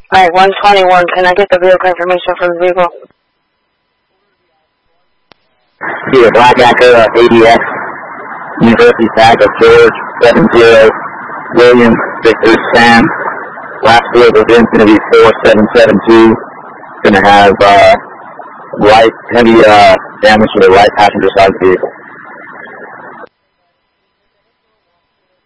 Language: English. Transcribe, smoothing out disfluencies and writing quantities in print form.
Alright, 121. Can I get the vehicle information for the vehicle? Yeah, Black Acura ADX, University Tag of George, 70 William Victor Sam. Last four of the VIN's going to be 4772. Going to have heavy damage to the right passenger side of the vehicle.